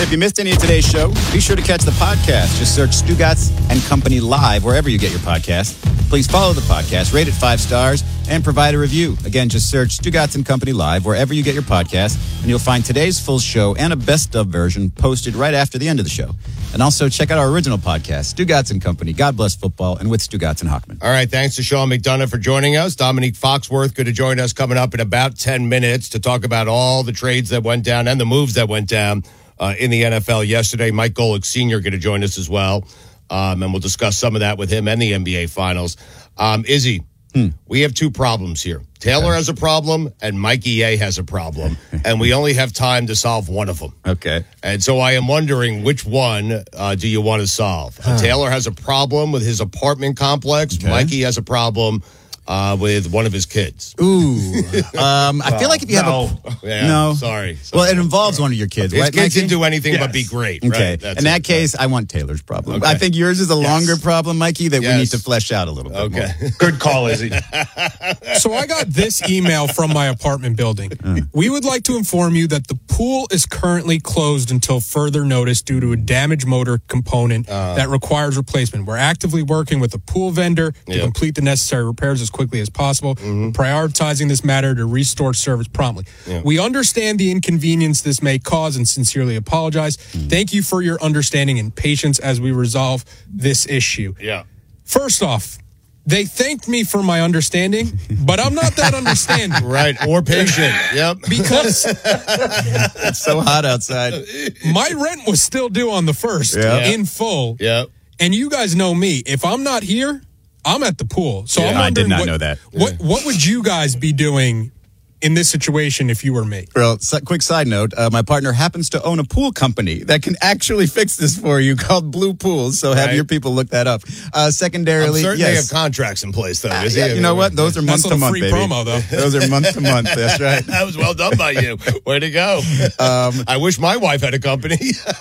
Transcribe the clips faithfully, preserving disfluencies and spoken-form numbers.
If you missed any of today's show, be sure to catch the podcast. Just search Stugotz and Company Live wherever you get your podcast. Please follow the podcast, rate it five stars, and provide a review. Again, just search Stugotz and Company Live wherever you get your podcast, and you'll find today's full show and a best-of version posted right after the end of the show. And also check out our original podcast, Stugotz and Company, God Bless Football, and with Stugotz and Hockman. All right, thanks to Sean McDonough for joining us. Dominique Foxworth going to join us coming up in about ten minutes to talk about all the trades that went down and the moves that went down uh, in the N F L yesterday. Mike Golick Senior going to join us as well, um, and we'll discuss some of that with him and the N B A Finals. Um, Izzy, hmm. we have two problems here. Taylor okay. has a problem, and Mikey A has a problem, and we only have time to solve one of them. Okay. And so I am wondering, which one uh, do you want to solve? Huh. Uh, Taylor has a problem with his apartment complex. Okay. Mikey has a problem uh, with one of his kids. Ooh. um, I feel like if you no. have a... Yeah, no. Sorry, sorry. Well, it involves one of your kids, his right, kids Mikey? didn't do anything yes. but be great. Okay. Right? That's In that it. case, I want Taylor's problem. Okay. I think yours is a longer yes. problem, Mikey, that yes. we need to flesh out a little bit okay. more. Good call, Izzy. So I got this email from my apartment building. Uh. We would like to inform you that the pool is currently closed until further notice due to a damaged motor component uh. that requires replacement. We're actively working with the pool vendor to yep. complete the necessary repairs as quickly as possible, mm-hmm. prioritizing this matter to restore service promptly. Yep. We understand the inconvenience this may cause and sincerely apologize. Mm. Thank you for your understanding and patience as we resolve this issue. Yeah. First off, they thanked me for my understanding, but I'm not that understanding. Right, or patient. Yep. Because it's so hot outside. My rent was still due on the first yeah. in full. Yep. And you guys know me. If I'm not here, I'm at the pool. So yeah, I'm I did not what, know that. What What would you guys be doing in this situation if you were me? Well, so, quick side note, uh, my partner happens to own a pool company that can actually fix this for you called Blue Pools, so have right. your people look that up. Uh, secondarily, I'm certain yes. they have contracts in place, though. Uh, yeah, you know what? Those are month to month, free baby. promo, though. Those are month to month, that's right. That was well done by you. Way to go. Um, I wish my wife had a company.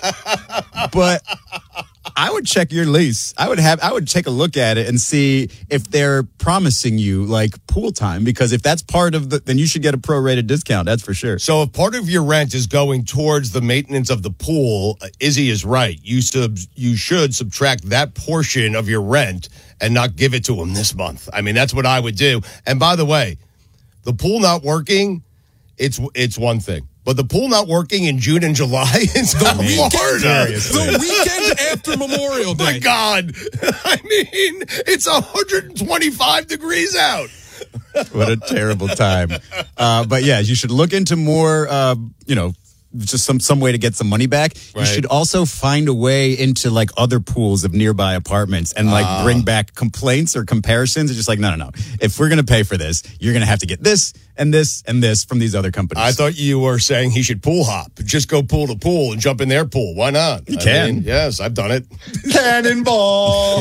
But I would check your lease. I would have. I would take a look at it and see if they're promising you like pool time. Because if that's part of the, then you should get a prorated discount. That's for sure. So if part of your rent is going towards the maintenance of the pool, uh, Izzy is right. You sub you should subtract that portion of your rent and not give it to them this month. I mean, that's what I would do. And by the way, the pool not working, it's it's one thing. But the pool not working in June and July is the weekend, Florida. The weekend after Memorial Day. My God. I mean, it's one hundred twenty-five degrees out. What a terrible time. Uh, but yeah, you should look into more, uh, you know, just some, some way to get some money back. Right. You should also find a way into like other pools of nearby apartments and like uh, bring back complaints or comparisons. It's just like, no, no, no. If we're going to pay for this, you're going to have to get this and this and this from these other companies. I thought you were saying he should pool hop. Just go pool to pool and jump in their pool. Why not? You I can. Mean, yes, I've done it. Cannonball.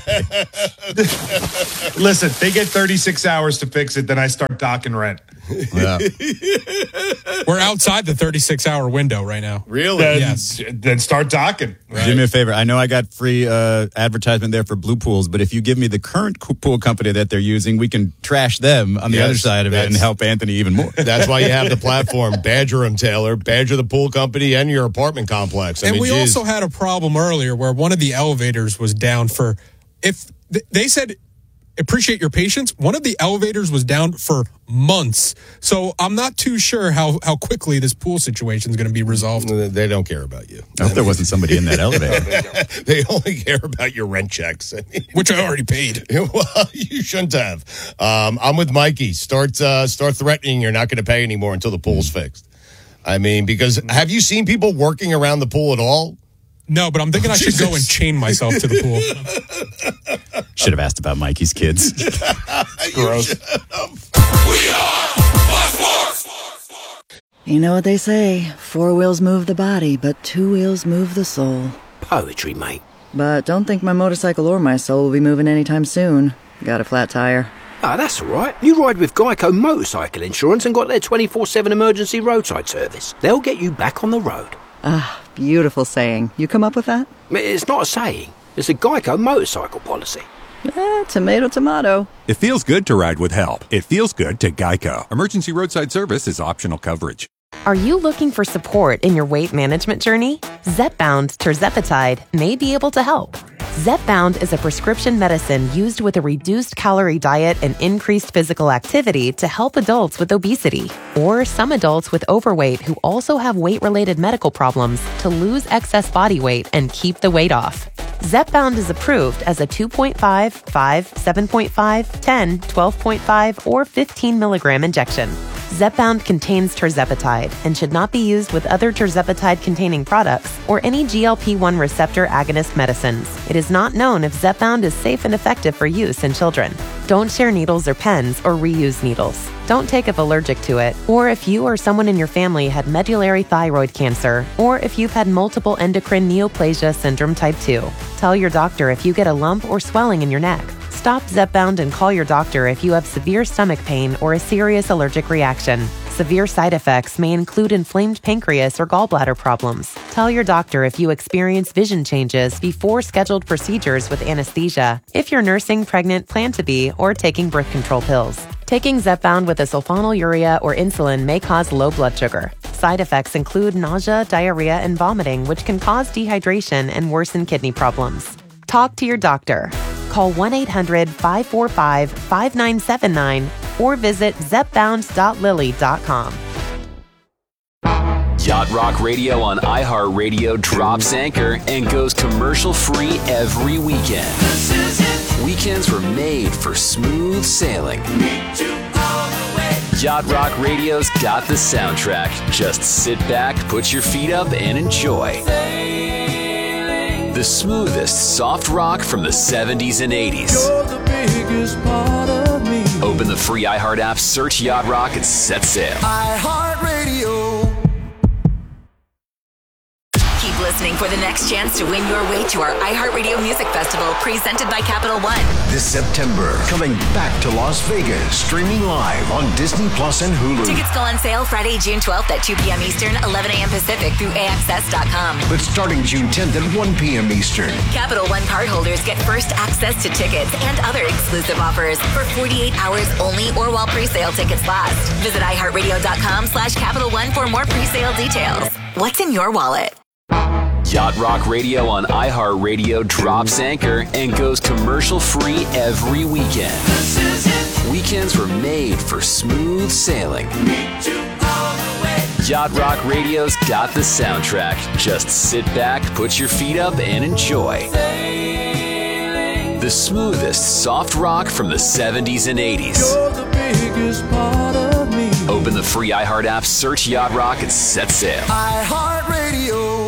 Listen, they get thirty-six hours to fix it, then I start docking rent. Yeah. We're outside the thirty-six hour window right now. Really? Then, yes. Then start docking. Right. Do me a favor. I know I got free uh, advertisement there for Blue Pools, but if you give me the current pool company that they're using, we can trash them on the yes, other side of it and help Anthony even more. That's why you have the platform. Badger them, Taylor. Badger the pool company and your apartment complex. I and mean, we geez. also had a problem earlier where one of the elevators was down for, if they said, appreciate your patience. One of the elevators was down for months. So I'm not too sure how, how quickly this pool situation is going to be resolved. They don't care about you. I hope there wasn't somebody in that elevator. They only care about your rent checks. I mean, which I already paid. Well, you shouldn't have. Um, I'm with Mikey. Start, uh, start threatening you're not going to pay anymore until the pool's fixed. I mean, because have you seen people working around the pool at all? No, but I'm thinking I should go and chain myself to the pool. Should have asked about Mikey's kids. Gross. We are Black Sports. You know what they say, four wheels move the body, but two wheels move the soul. Poetry, mate. But don't think my motorcycle or my soul will be moving anytime soon. Got a flat tire. Ah, that's all right. You ride with Geico Motorcycle Insurance and got their twenty-four seven emergency roadside service. They'll get you back on the road. Ah, beautiful saying. You come up with that? It's not a saying. It's a Geico motorcycle policy. Eh, tomato, tomato. It feels good to ride with help. It feels good to Geico. Emergency roadside service is optional coverage. Are you looking for support in your weight management journey? Zepbound tirzepatide may be able to help. Zepbound is a prescription medicine used with a reduced calorie diet and increased physical activity to help adults with obesity, or some adults with overweight who also have weight-related medical problems to lose excess body weight and keep the weight off. Zepbound is approved as a two point five, five, seven point five, ten, twelve point five, or fifteen milligram injection. Zepbound contains tirzepatide and should not be used with other tirzepatide-containing products or any G L P one receptor agonist medicines. It is not known if Zepbound is safe and effective for use in children. Don't share needles or pens or reuse needles. Don't take if allergic to it, or if you or someone in your family had medullary thyroid cancer, or if you've had multiple endocrine neoplasia syndrome type two. Tell your doctor if you get a lump or swelling in your neck. Stop Zepbound and call your doctor if you have severe stomach pain or a serious allergic reaction. Severe side effects may include inflamed pancreas or gallbladder problems. Tell your doctor if you experience vision changes before scheduled procedures with anesthesia, if you're nursing, pregnant, plan to be, or taking birth control pills. Taking Zepbound with a sulfonylurea or insulin may cause low blood sugar. Side effects include nausea, diarrhea, and vomiting, which can cause dehydration and worsen kidney problems. Talk to your doctor. Call one eight hundred, five four five, five nine seven nine or visit zepbound dot lilly dot com. Yacht Rock Radio on iHeartRadio drops anchor and goes commercial-free every weekend. Weekends were made for smooth sailing. Yacht Rock Radio's got the soundtrack. Just sit back, put your feet up, and enjoy. The smoothest soft rock from the seventies and eighties. You're the biggest part of me. Open the free iHeart app, search Yacht Rock, and set sail. iHeartRadio. Keep listening for the next chance to win your way to our iHeartRadio Music Festival presented by Capital One. This September, coming back to Las Vegas, streaming live on Disney Plus and Hulu. Tickets go on sale Friday, June twelfth at two p.m. Eastern, eleven a.m. Pacific through A X S dot com. But starting June tenth at one p.m. Eastern. Capital One cardholders get first access to tickets and other exclusive offers for forty-eight hours only or while pre-sale tickets last. Visit iHeartRadio.com slash Capital One for more pre-sale details. What's in your wallet? Yacht Rock Radio on iHeartRadio drops anchor and goes commercial-free every weekend. Weekends were made for smooth sailing. Yacht Rock Radio's got the soundtrack. Just sit back, put your feet up, and enjoy. The smoothest soft rock from the seventies and eighties. You're the biggest part of me. Open the free iHeart app, search Yacht Rock, and set sail. iHeartRadio.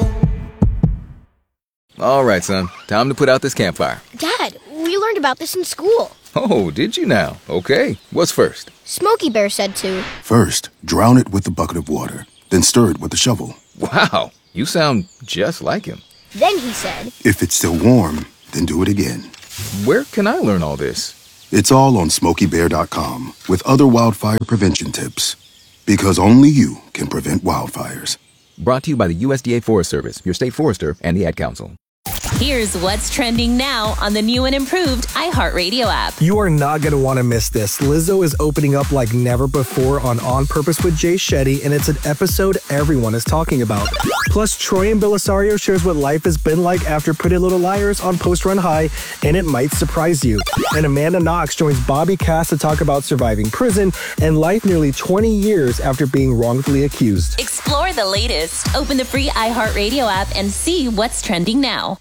All right, son. Time to put out this campfire. Dad, we learned about this in school. Oh, did you now? Okay. What's first? Smokey Bear said to. First, drown it with a bucket of water. Then stir it with a shovel. Wow. You sound just like him. Then he said. If it's still warm, then do it again. Where can I learn all this? It's all on smokey bear dot com with other wildfire prevention tips. Because only you can prevent wildfires. Brought to you by the U S D A Forest Service, your state forester, and the Ad Council. Here's what's trending now on the new and improved iHeartRadio app. You are not going to want to miss this. Lizzo is opening up like never before on On Purpose with Jay Shetty, and it's an episode everyone is talking about. Plus, Troy and Belisario shares what life has been like after Pretty Little Liars on Post Run High, and it might surprise you. And Amanda Knox joins Bobby Cass to talk about surviving prison and life nearly twenty years after being wrongfully accused. Explore the latest. Open the free iHeartRadio app and see what's trending now.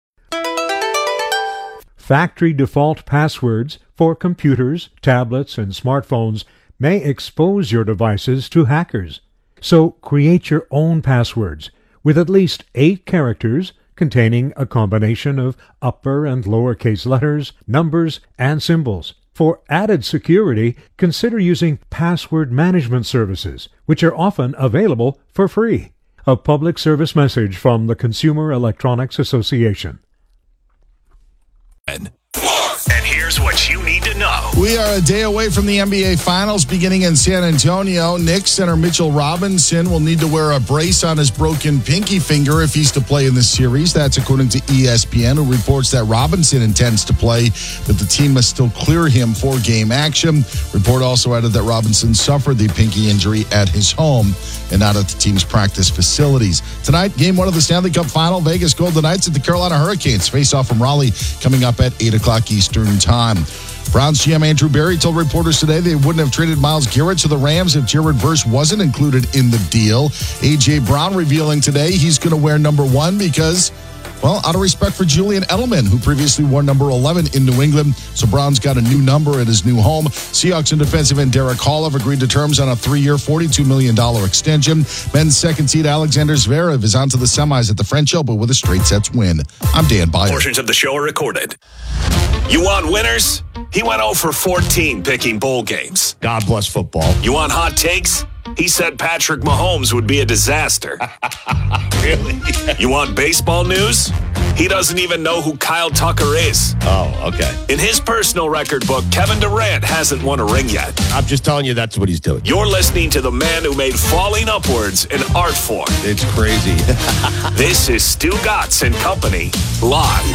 Factory default passwords for computers, tablets, and smartphones may expose your devices to hackers. So create your own passwords with at least eight characters containing a combination of upper and lowercase letters, numbers, and symbols. For added security, consider using password management services, which are often available for free. A public service message from the Consumer Electronics Association. And here's what you need to know. We are a day away from the N B A Finals beginning in San Antonio. Knicks center Mitchell Robinson will need to wear a brace on his broken pinky finger if he's to play in this series. That's according to E S P N, who reports that Robinson intends to play, but the team must still clear him for game action. Report also added that Robinson suffered the pinky injury at his home and not at the team's practice facilities. Tonight, game one of the Stanley Cup Final, Vegas Golden Knights at the Carolina Hurricanes face off from Raleigh coming up at eight o'clock Eastern Time. Browns G M Andrew Berry told reporters today they wouldn't have traded Myles Garrett to the Rams if Jared Verse wasn't included in the deal. A J. Brown revealing today he's going to wear number one because, well, out of respect for Julian Edelman, who previously wore number eleven in New England. So Brown's got a new number at his new home. Seahawks and defensive end Derek Hall have agreed to terms on a three-year, forty-two million dollars extension. Men's second seed Alexander Zverev is on to the semis at the French Open with a straight sets win. I'm Dan Byer. Portions of the show are recorded. You want winners? He went oh for fourteen picking bowl games. God bless football. You want hot takes? He said Patrick Mahomes would be a disaster. Really? You want baseball news? He doesn't even know who Kyle Tucker is. Oh, okay. In his personal record book, Kevin Durant hasn't won a ring yet. I'm just telling you that's what he's doing. You're listening to the man who made falling upwards an art form. It's crazy. This is Stu Gatz and Company, live.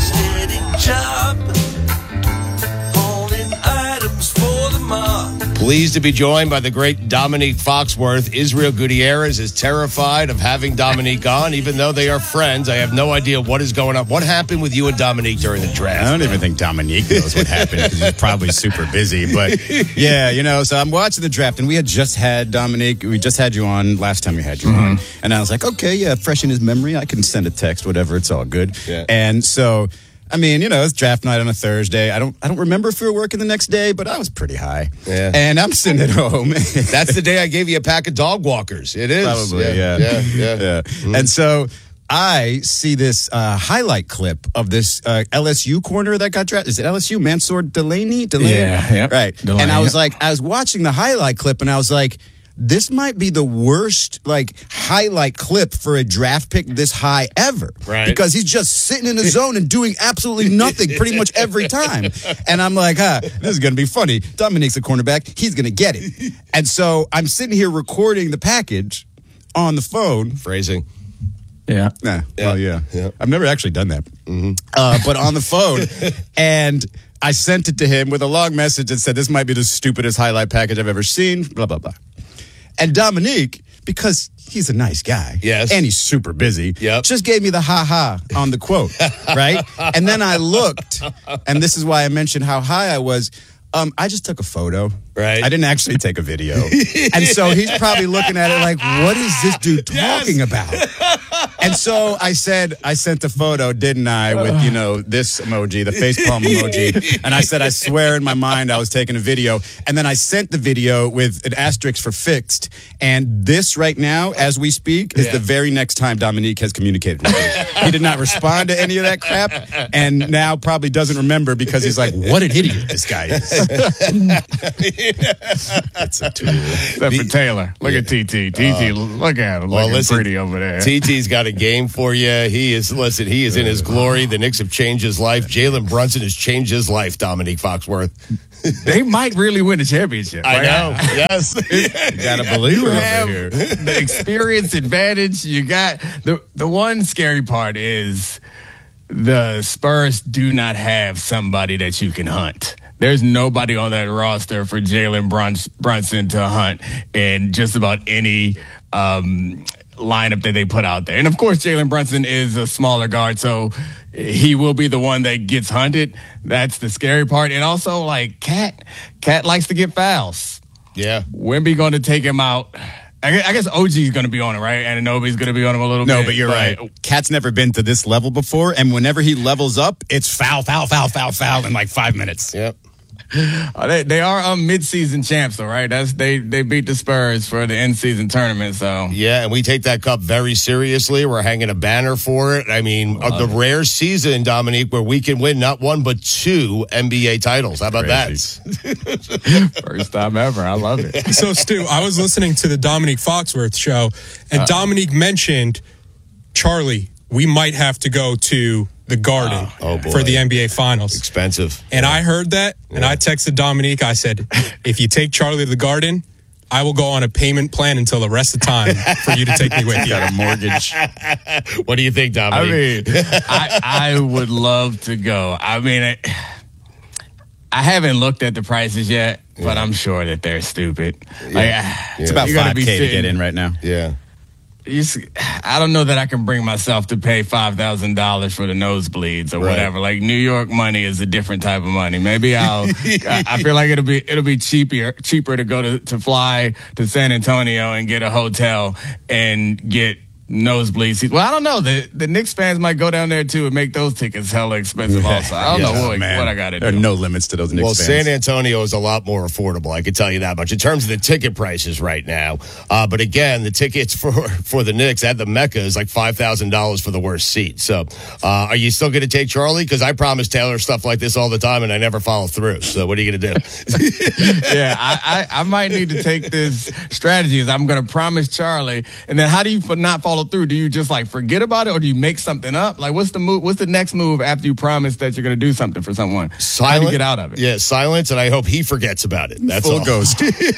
Pleased to be joined by the great Dominique Foxworth. Israel Gutierrez is terrified of having Dominique on, even though they are friends. I have no idea what is going on. What happened with you and Dominique during the draft? I don't even think Dominique knows what happened because he's probably super busy. But yeah, you know, so I'm watching the draft, and we had just had Dominique. We just had you on last time we had you mm-hmm. on. And I was like, okay, yeah, fresh in his memory. I can send a text, whatever. It's all good. Yeah. And so... I mean, you know, it's draft night on a Thursday. I don't I don't remember if we were working the next day, but I was pretty high. Yeah. And I'm sitting at home. That's the day I gave you a pack of dog walkers. It is. Probably, yeah. Yeah, yeah. yeah. yeah. Mm-hmm. And so I see this uh, highlight clip of this uh, L S U corner that got drafted. Is it L S U? Mansour Delaney? Delaney? Yeah, yeah. Right. Delaney, and I was yeah. like, I was watching the highlight clip, and I was like, this might be the worst, like, highlight clip for a draft pick this high ever. Right. Because he's just sitting in the zone and doing absolutely nothing pretty much every time. And I'm like, huh, this is going to be funny. Dominique's a cornerback. He's going to get it. And so I'm sitting here recording the package on the phone. Phrasing. Yeah. Nah, Yeah. well, yeah. Yeah. I've never actually done that. Mm-hmm. Uh, but on the phone. And I sent it to him with a long message that said, this might be the stupidest highlight package I've ever seen, blah, blah, blah. And Dominique, because he's a nice guy, yes, and he's super busy, yep. just gave me the ha-ha on the quote, right? And then I looked, and this is why I mentioned how high I was. Um, I just took a photo. Right. I didn't actually take a video. And so he's probably looking at it like, what is this dude talking yes. about? And so I said, I sent a photo, didn't I, with, you know, this emoji, the facepalm emoji. And I said, I swear in my mind I was taking a video. And then I sent the video with an asterisk for fixed. And this right now, as we speak, is yeah. the very next time Dominique has communicated with me. He did not respond to any of that crap. And now probably doesn't remember because he's like, what an idiot this guy is. That's a tool. Except for Taylor. Look yeah. at T T. T T, uh, look at him. Well, looking listen, pretty over there. T T's got a game for you. He is, listen, he is in his glory. The Knicks have changed his life. Jalen Brunson has changed his life, Dominique Foxworth. They might really win a championship. I right? know. Yes. You gotta believe you it have over here. The experience advantage. You got the the one scary part is the Spurs do not have somebody that you can hunt. There's nobody on that roster for Jalen Brunson to hunt in just about any um, lineup that they put out there. And, of course, Jalen Brunson is a smaller guard, so he will be the one that gets hunted. That's the scary part. And also, like, Cat, Cat likes to get fouls. Yeah. Wemby going to take him out. I guess O G's going to be on it, right? And Anunoby's going to be on him a little no, bit. No, but you're but, right. Cat's never been to this level before, and whenever he levels up, it's foul, foul, foul, foul, foul in like five minutes. Yep. Uh, they they are um, mid-season champs, though, right? That's they they beat the Spurs for the end-season tournament. So yeah, and we take that cup very seriously. We're hanging a banner for it. I mean, uh, the rare season, Dominique, where we can win not one but two N B A titles. How about Crazy. that? First time ever. I love it. So, Stu, I was listening to the Dominique Foxworth show, and uh, Dominique mentioned, Charlie, we might have to go to the Garden oh, boy. for the N B A Finals. Expensive. And I heard that, and Yeah. I texted Dominique. I said, if you take Charlie to the Garden, I will go on a payment plan until the rest of the time for you to take me with you. Got a mortgage. What do you think, I Dominique? mean, I, I would love to go. I mean, I, I haven't looked at the prices yet, but I'm sure that they're stupid. Like, It's about you gotta five be K to sitting- get in right now. Yeah. You s- I don't know that I can bring myself to pay five thousand dollars for the nosebleeds or Right. whatever. Like New York money is a different type of money. Maybe I'll. I, I feel like it'll be it'll be cheaper cheaper to go to to fly to San Antonio and get a hotel and get nosebleed seats. Well, I don't know. The the Knicks fans might go down there too and make those tickets hella expensive. Also, I don't Yeah, know what, man. what I got to There do. are no limits to those Knicks Well, fans. San Antonio is a lot more affordable. I can tell you that much in terms of the ticket prices right now. Uh, but again, the tickets for for the Knicks at the Mecca is like five thousand dollars for the worst seat. So, uh, are you still going to take Charlie? Because I promise Taylor stuff like this all the time, and I never follow through. So, what are you going to do? Yeah, I, I, I might need to take this strategy. Is I'm going to promise Charlie, and then how do you f- not follow through? Do you just like forget about it, or do you make something up? Like, what's the move? What's the next move after you promise that you're going to do something for someone? How do you get out of it? Yeah, silence, and I hope he forgets about it. That's Full all. ghost.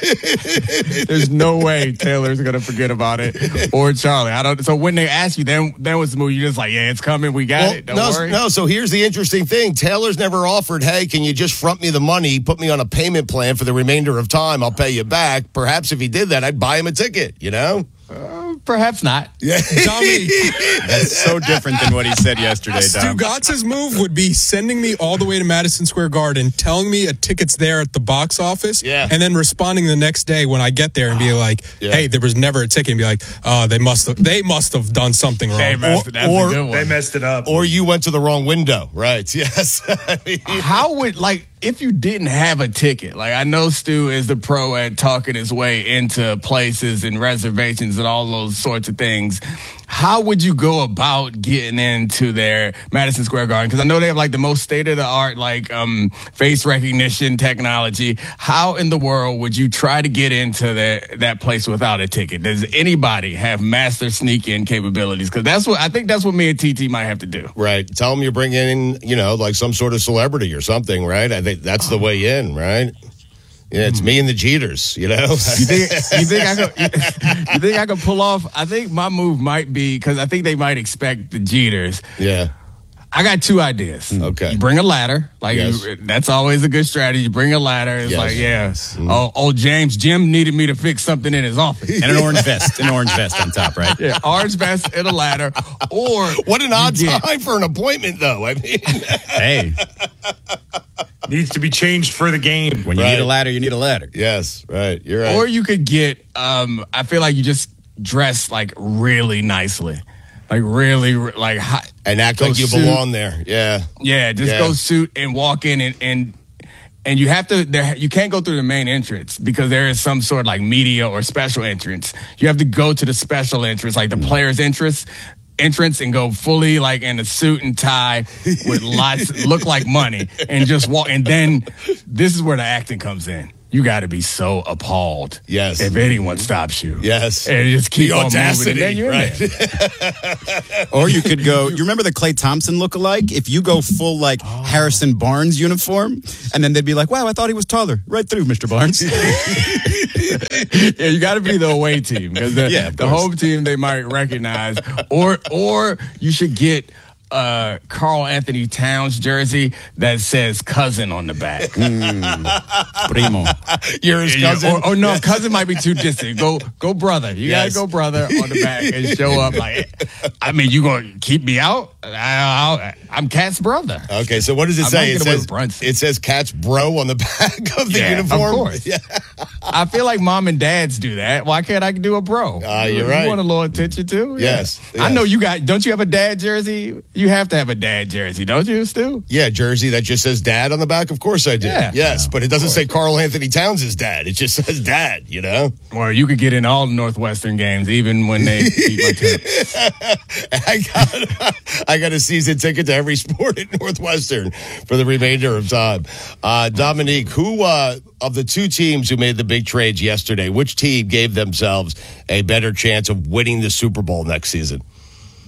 There's no way Taylor's going to forget about it, or Charlie. I don't. So when they ask you, then then what's the move? You're just like, yeah, it's coming. We got Well, it. Don't no, worry. no. So here's the interesting thing: Taylor's never offered, "Hey, can you just front me the money, put me on a payment plan for the remainder of time? I'll pay you back." Perhaps if he did that, I'd buy him a ticket. You know? Uh, perhaps not. Yeah. Dominique, That's so different than what he said yesterday, Dom. Stugatz's move would be sending me all the way to Madison Square Garden, telling me a ticket's there at the box office, Yeah. and then responding the next day when I get there and be like, Yeah. "Hey, there was never a ticket," and be like, "Oh, they must have, they must have done something They wrong." messed- that's or- a good one. They messed it up. Or you went to the wrong window, right? Yes. I mean, How would, like, if you didn't have a ticket, like, I know Stu is the pro at talking his way into places and reservations and all those sorts of things. How would you go about getting into their Madison Square Garden? Because I know they have like the most state of the art, like um, face recognition technology. How in the world would you try to get into that that place without a ticket? Does anybody have master sneak in capabilities? Because that's what I think. That's what me and T T might have to do. right. Tell them you're bringing in, you know, like some sort of celebrity or something, right? I think that's the way in, right? Yeah, it's me and the Jeters, you know? You think, you think I could? You, you think I could pull off? I think my move might be because I think they might expect the Jeters. Yeah. I got two ideas. Okay. You bring a ladder. Like, Yes. you, that's always a good strategy. You bring a ladder. It's Yes. like, yeah. Oh, oh, James, Jim needed me to fix something in his office. And an orange vest. An orange vest on top, right? Yeah, orange vest and a ladder. Or What an odd you get- time for an appointment, though. I mean, Hey, Needs to be changed for the game. when you Right. need a ladder, you need a ladder. yes, right. You're right. Or you could get, um, I feel like you just dress like really nicely. Like really, re- like hot. and act Go like you suit. belong there. Yeah. Yeah, just Yeah. go suit and walk in and, and and you have to there you can't go through the main entrance because there is some sort of like media or special entrance. You have to go to the special entrance, like the players' entrance entrance and go fully like in a suit and tie with lots look like money and just walk and then this is where the acting comes in. You got to be so appalled. Yes. If anyone stops you. Yes. And just keep The on audacity, moving. And then you're in right? there. Or you could go, you remember the Klay Thompson look-alike? If you go full, like, Harrison Barnes uniform, and then they'd be like, wow, I thought he was taller. Right through, Mister Barnes. Yeah, you got to be the away team because the, Yeah, of the course. home team they might recognize, or or you should get uh, Carl Anthony Towns jersey that says cousin on the back. Primo. You're his Yeah, cousin. or, or no, cousin might be too distant. Go go brother. You Yes. gotta go brother on the back and show up. Like, I mean, you gonna keep me out? I, I, I'm Cat's brother. Okay, so what does it I say? might It get away says, with Brunson. it says Cat's Bro on the back of the Yeah, of uniform. course. Yeah. I feel like mom and dads do that. Why can't I do a bro? Ah, you're you right. want a little attention too? Yes, I yes. know you got. Don't you have a dad jersey? You have to have a dad jersey, don't you, Stu? Yeah, jersey that just says dad on the back. Of course I do. Yeah. Yes, but it doesn't say Carl Anthony Towns' dad. It just says dad, you know? Or you could get in all the Northwestern games, even when they beat my team. I got I got a season ticket to every sport at Northwestern for the remainder of time. Uh, Dominique, who uh, of the two teams who made the big trades yesterday, which team gave themselves a better chance of winning the Super Bowl next season?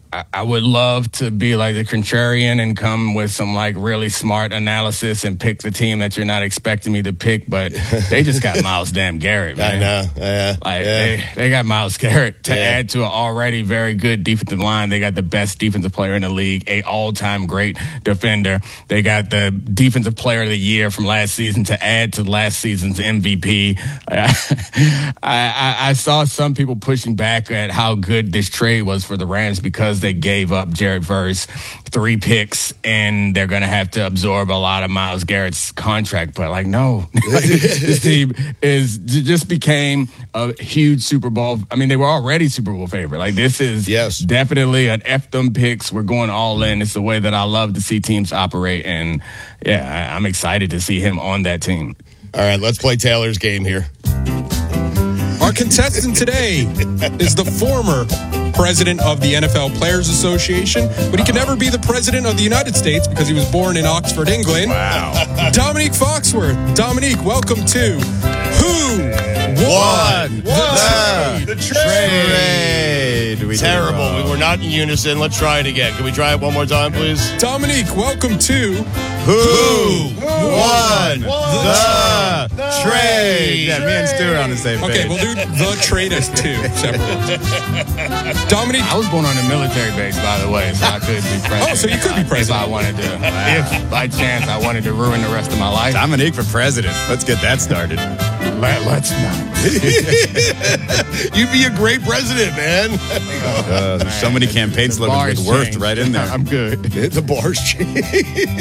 I, I would love to be like the contrarian and come with some like really smart analysis and pick the team that you're not expecting me to pick, but they just got Myles damn Garrett, man. I know. Yeah. Like yeah. they, they got Myles Garrett to Yeah. add to an already very good defensive line. They got the best defensive player in the league, a all-time great defender. They got the defensive player of the year from last season to add to last season's M V P. I, I, I saw some people pushing back at how good this trade was for the Rams because they gave up Jared Verse, three picks, and they're going to have to absorb a lot of Myles Garrett's contract. But like, no, like, this team is just became a huge Super Bowl. I mean, they were already Super Bowl favorite. Like, this is yes. definitely an F them picks. We're going all in. It's the way that I love to see teams operate. And yeah, I, I'm excited to see him on that team. All right, let's play Taylor's game here. Our contestant today is the former president of the N F L Players Association, but he can never be the president of the United States because he was born in Oxford, England. Wow. Dominique Foxworth. Dominique, welcome to Who Won the, the, the Trade? We did Terrible. wrong. We were not in unison. Let's try it again. Can we try it one more time, please? Dominique, welcome to Who won the, the trade? Yeah, me and Stu are on the same page. Okay, we'll do the trade as two separately. Dominique, I was born on a military base, by the way, so I could be president. Oh, so you could be president. If I wanted to. If by chance I wanted to ruin the rest of my life. Dominique for president. Let's get that started. Let, let's not. You'd be a great president, man. Uh, there's so many campaign slogans with Worth changed. right in there. I'm good. The bar's changed.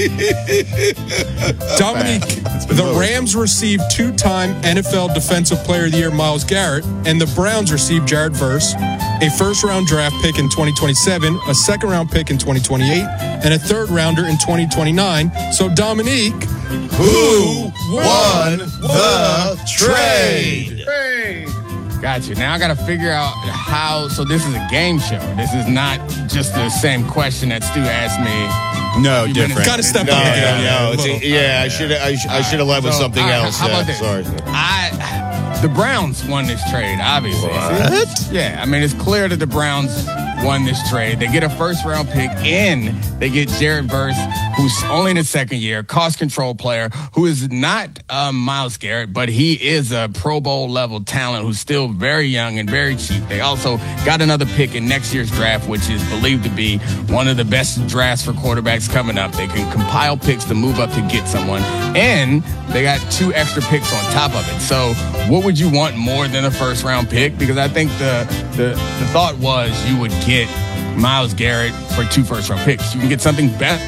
Dominique, the Rams received two-time N F L Defensive Player of the Year Myles Garrett, and the Browns received Jared Verse, a first-round draft pick in twenty twenty-seven, a second-round pick in twenty twenty-eight, and a third-rounder in twenty twenty-nine. So, Dominique, who won the trade? Gotcha. Now I got to figure out how. So this is a game show. This is not just the same question that Stu asked me. No, You've different. Gotta step No, up. no, Yeah, no. It's little. a, yeah, I should I, sh- I should have led with So, something all right, else. How about Yeah, this? sorry. I, the Browns won this trade, obviously. What? Yeah, I mean, it's clear that the Browns won this trade. They get a first-round pick, and they get Jared Verse, who's only in his second year, cost control player, who is not um, Myles Garrett, but he is a Pro Bowl-level talent who's still very young and very cheap. They also got another pick in next year's draft, which is believed to be one of the best drafts for quarterbacks coming up. They can compile picks to move up to get someone, and they got two extra picks on top of it. So what would you want more than a first-round pick? Because I think the, the, the thought was you would get Myles Garrett for two first-round picks. You can get something better.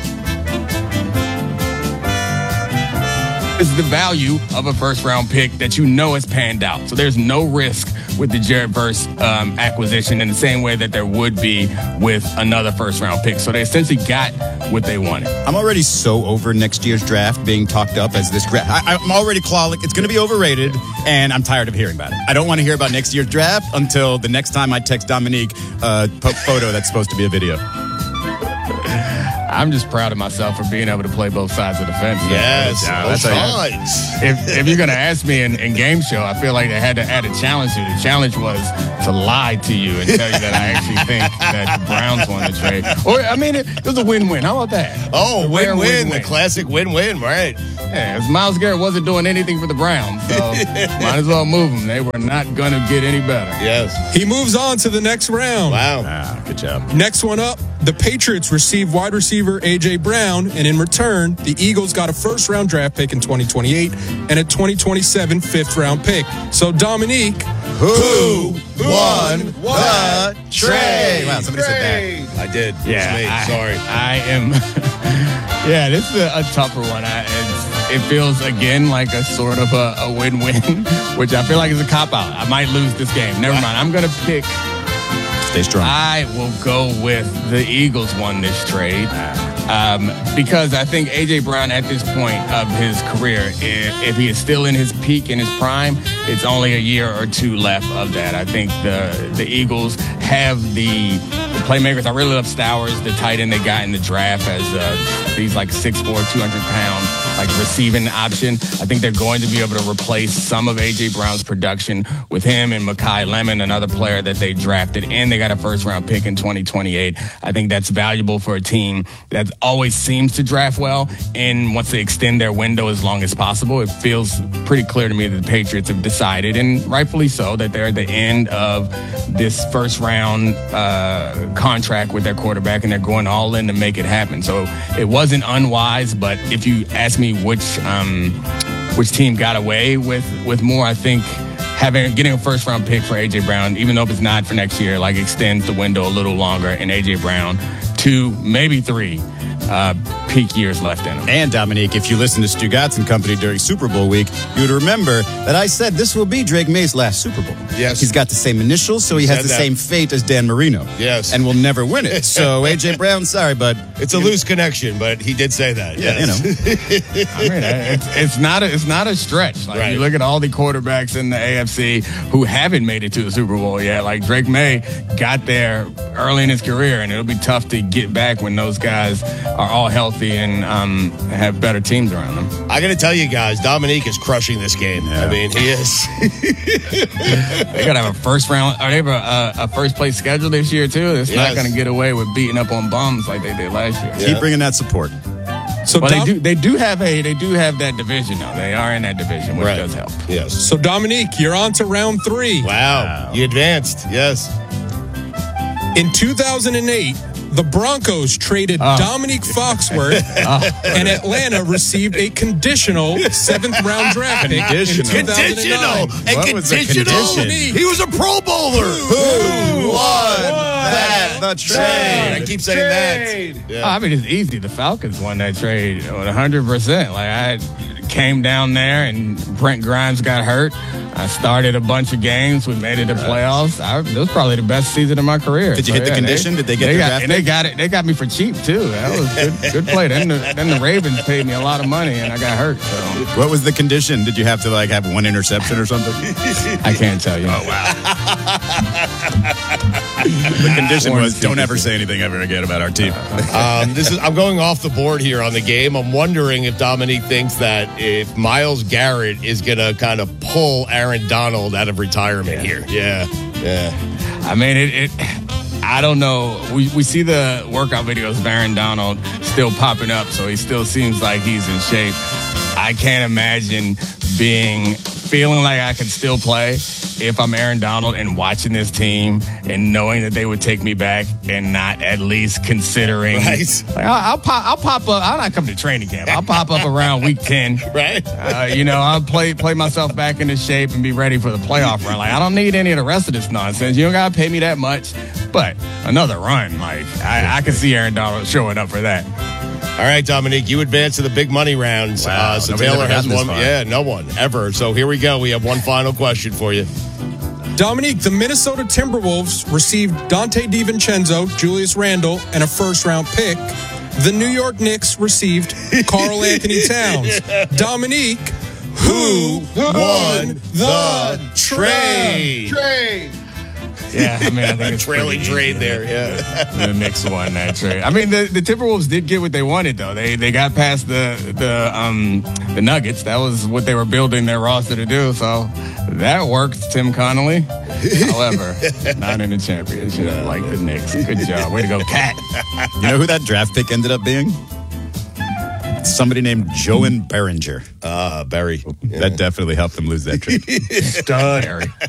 Is the value of a first-round pick that you know has panned out. So there's no risk with the Jared Verse um, acquisition in the same way that there would be with another first-round pick. So they essentially got what they wanted. I'm already so over next year's draft being talked up as this draft. I, I'm already clawing. It's going to be overrated, and I'm tired of hearing about it. I don't want to hear about next year's draft until the next time I text Dominique a po- photo that's supposed to be a video. I'm just proud of myself for being able to play both sides of the fence. Yes, Yeah, both that's how you- sides. If, if you're going to ask me in, in game show, I feel like they had to add a challenge to it. The challenge was to lie to you and tell you that I actually think that the Browns won the trade. Or, I mean, it, it was a win-win. How about that? Oh, The rare win-win, the classic win-win, right? Yeah, as Myles Garrett wasn't doing anything for the Browns, so might as well move him. They were not going to get any better. Yes. He moves on to the next round. Wow. Ah, good job. Next one up, the Patriots received wide receiver A J. Brown, and in return, the Eagles got a first-round draft pick in twenty twenty-eight and a twenty twenty-seven fifth-round pick. So, Dominique, Who won the trade? Wow, somebody said that. I did. Yeah, It's me. I, Sorry. I am. Yeah, this is a, a tougher one. I, it's, it feels again like a sort of a, a win-win, which I feel like is a cop-out. I might lose this game. Never mind. I'm gonna pick. Stay strong. I will go with the Eagles won this trade. Um, because I think A J. Brown at this point of his career, if, if he is still in his peak, in his prime, it's only a year or two left of that. I think the the Eagles have the, the playmakers. I really love Stowers, the tight end they got in the draft, as uh, he's like six foot four, two hundred pound like receiving option. I think they're going to be able to replace some of A J Brown's production with him and Mekhi Lemon, another player that they drafted, and they got a first round pick in twenty twenty-eight. I think that's valuable for a team that always seems to draft well and wants to extend their window as long as possible. It feels pretty clear to me that the Patriots have decided, and rightfully so, that they're at the end of this first round uh, contract with their quarterback, and they're going all in to make it happen. So it wasn't unwise, but if you ask me which um, which team got away with, with more, I think having getting a first round pick for A J Brown, even though if it's not for next year, like extends the window a little longer, and A J Brown two, maybe three uh, peak years left in him. And Dominique, if you listen to Stugatz and Company during Super Bowl week, you would remember that I said this will be Drake May's last Super Bowl. Yes. He's got the same initials, so he has the that. same fate as Dan Marino. Yes. And will never win it. So A J Brown, sorry, but it's a loose connection, but he did say that. Yeah, yes. you know. I mean, it's, it's not a, it's not a stretch. Like Right. you look at all the quarterbacks in the A F C who haven't made it to the Super Bowl yet. Like Drake May got there early in his career, and it'll be tough to get back when those guys are all healthy and um, have better teams around them. I got to tell you guys, Dominique is crushing this game. Yeah. I mean, he is. They got to have a first round, or they have a, a, a first place schedule this year too. It's Yes. not going to get away with beating up on bums like they did last year. keep bringing that support. So Well, Dom- they do. They do have a. They do have that division though. They are in that division, which Right. does help. Yes. So Dominique, you're on to round three. Wow. You advanced. Yes. In two thousand eight, the Broncos traded Oh. Dominique Foxworth, and Atlanta received a conditional seventh round draft pick in Conditional. two thousand nine. And What was the conditional. condition? He was a Pro Bowler. Who won that The trade. I keep saying that. Oh, Yeah. I mean, it's easy. The Falcons won that trade one hundred percent. Like, I came down there and Brent Grimes got hurt. I started a bunch of games. We made it to playoffs. I, it was probably the best season of my career. Did you hit the yeah, condition? Did they get they the got, draft and they pick? got it. They got me for cheap, too. That was good, good play. Then the, then the Ravens paid me a lot of money, and I got hurt. So What was the condition? Did you have to like have one interception or something? I can't tell you. Oh, wow. The condition was don't ever say anything ever again about our team. Um, this is. I'm going off the board here on the game. I'm wondering if Dominique thinks that if Myles Garrett is going to kind of pull Aaron Donald out of retirement here. Yeah. Yeah. I mean, it, it. I don't know. We we see the workout videos of Aaron Donald still popping up, so he still seems like he's in shape. I can't imagine being feeling like I can still play if I'm Aaron Donald and watching this team and knowing that they would take me back and not at least considering. Right. Like, I'll, I'll pop. I'll pop up. I'll not come to training camp. I'll pop up around week ten. Right. Uh, you know, I'll play play myself back into shape and be ready for the playoff run. Like, I don't need any of the rest of this nonsense. You don't gotta pay me that much. But another run, like I, I can see Aaron Donald showing up for that. All right, Dominique, you advance to the big money rounds. Wow, uh, so nobody's Taylor ever has gotten this one. far. Yeah, no one ever. So here we go. We have one final question for you. Dominique, the Minnesota Timberwolves received Dante DiVincenzo, Julius Randle, and a first round pick. The New York Knicks received Karl Anthony Towns. Dominique, who won the trade? Trade. Yeah, I mean, I think it's Trailing pretty trade easy. there. Yeah. The Knicks won that trade. I mean, the, the Timberwolves did get what they wanted, though. They they got past the the um the Nuggets. That was what they were building their roster to do. So that worked, Tim Connolly. However, not in the championship like the Knicks. Good job. Way to go, Cat. You know who that draft pick ended up being? Somebody named Joan Berringer. Uh, Barry. That definitely helped them lose that trade. Stud.